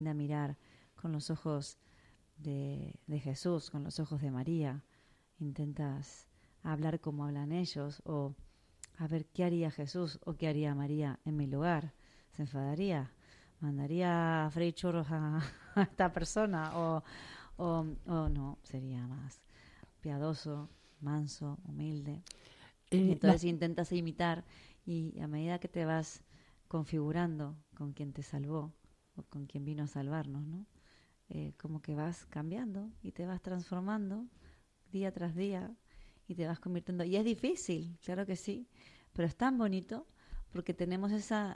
a mirar con los ojos de Jesús, con los ojos de María. Intentas hablar como hablan ellos, o a ver qué haría Jesús o qué haría María en mi lugar. ¿Se enfadaría? ¿Mandaría a freír churros a esta persona? O no, sería más piadoso, manso, humilde. Y entonces intentas imitar, y a medida que te vas configurando con quien te salvó o con quien vino a salvarnos, ¿no? Como que vas cambiando y te vas transformando día tras día y te vas convirtiendo. Y es difícil, claro que sí, pero es tan bonito porque tenemos esa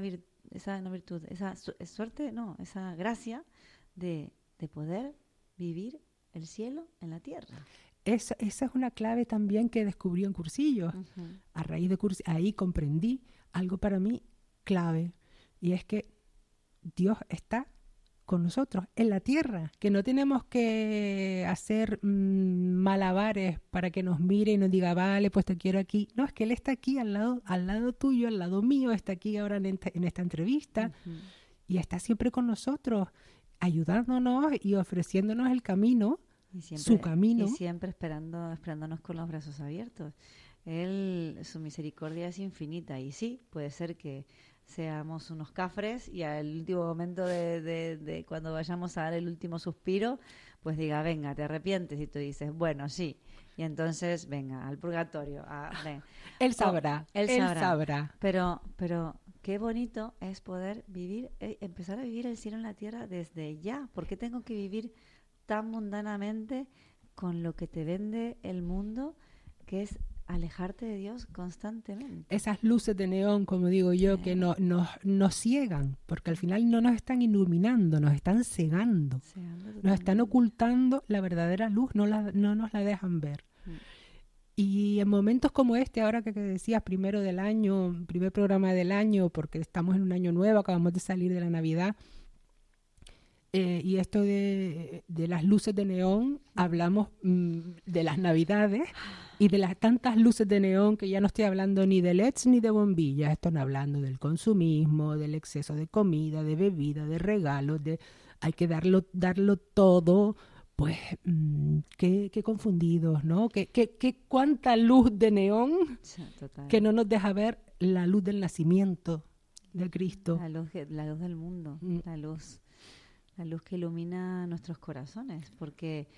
suerte, no, esa gracia de poder vivir el cielo en la tierra. Esa es una clave también que descubrí en Cursillos. Uh-huh. A raíz de Cursillos, ahí comprendí algo para mí clave, y es que Dios está con nosotros en la tierra, que no tenemos que hacer malabares para que nos mire y nos diga, vale, pues te quiero aquí. No, es que Él está aquí al lado tuyo, al lado mío, está aquí ahora en esta entrevista, uh-huh, y está siempre con nosotros, ayudándonos y ofreciéndonos el camino, su camino. Y siempre esperándonos con los brazos abiertos. Su misericordia es infinita, y sí, puede ser que seamos unos cafres y al último momento de cuando vayamos a dar el último suspiro, pues diga, venga, te arrepientes, y tú dices, bueno, sí, y entonces venga al purgatorio. Él sabrá. Pero qué bonito es poder vivir, empezar a vivir el cielo en la tierra desde ya. ¿Por qué tengo que vivir tan mundanamente con lo que te vende el mundo, que es alejarte de Dios constantemente? Esas luces de neón, como digo yo, que nos ciegan, porque al final no nos están iluminando, nos están cegando, nos están ocultando la verdadera luz, no nos la dejan ver. Y en momentos como este, ahora que decías, primer programa del año, porque estamos en un año nuevo, acabamos de salir de la Navidad, y esto de las luces de neón, hablamos de las Navidades y de las tantas luces de neón, que ya no estoy hablando ni de LEDs ni de bombillas, estoy hablando del consumismo, del exceso de comida, de bebida, de regalos, hay que darlo todo, pues qué confundidos, ¿no? ¿Qué cuánta luz de neón, sí, que no nos deja ver la luz del nacimiento de Cristo. La luz del mundo, la luz que ilumina nuestros corazones, porque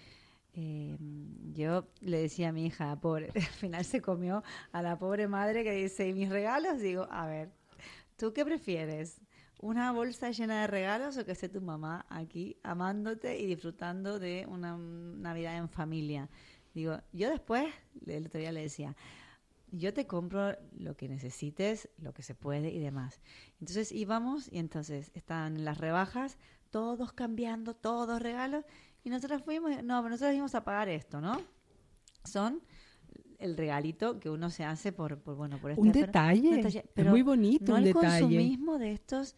yo le decía a mi hija, pobre, al final se comió a la pobre madre que dice, ¿y mis regalos? Digo, a ver, ¿tú qué prefieres? ¿Una bolsa llena de regalos o que esté tu mamá aquí amándote y disfrutando de una Navidad en familia? Digo, yo después, el otro día le decía, yo te compro lo que necesites, lo que se puede y demás. Entonces íbamos, y entonces estaban las rebajas, todos cambiando, todos regalos, y nosotros íbamos a pagar esto, ¿no? Son el regalito que uno se hace por este un detalle, pero muy bonito, no un el detalle. Consumismo de estos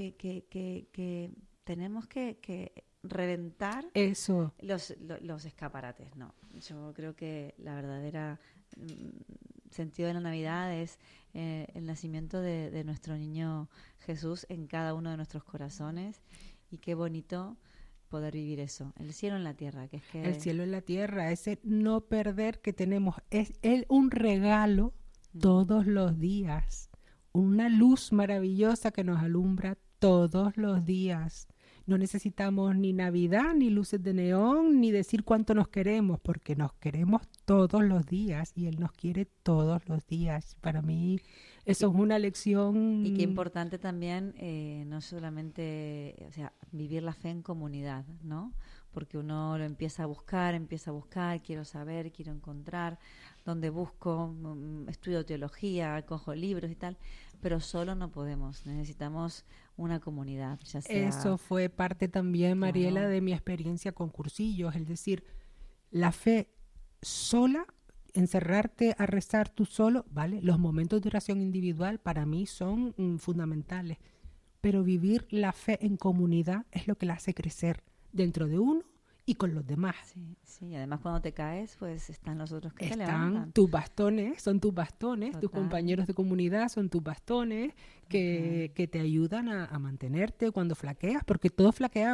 que tenemos que reventar eso, los escaparates. No, yo creo que la verdadera sentido de la Navidad es el nacimiento de nuestro niño Jesús en cada uno de nuestros corazones, y qué bonito poder vivir eso, el cielo en la tierra, que es que el cielo en la tierra, ese no perder que tenemos, es un regalo todos los días, una luz maravillosa que nos alumbra todos los días. No necesitamos ni Navidad, ni luces de neón, ni decir cuánto nos queremos, porque nos queremos todos los días y Él nos quiere todos los días. Para mí eso es una lección. Y qué importante también, no solamente, vivir la fe en comunidad, ¿no? Porque uno lo empieza a buscar, quiero saber, quiero encontrar, donde busco, estudio teología, cojo libros y tal, pero solo no podemos, necesitamos una comunidad, ya sea... Eso fue parte también, Mariela, claro, de mi experiencia con Cursillos, es decir, la fe sola, encerrarte a rezar tú solo, ¿vale? Los momentos de oración individual para mí son fundamentales, pero vivir la fe en comunidad es lo que la hace crecer dentro de uno y con los demás. Sí, sí, y además cuando te caes, pues están los otros que te Están levantan. tus bastones, son tus bastones, tus Total. compañeros de comunidad son tus bastones que te ayudan a mantenerte cuando flaqueas, porque todos flaqueamos.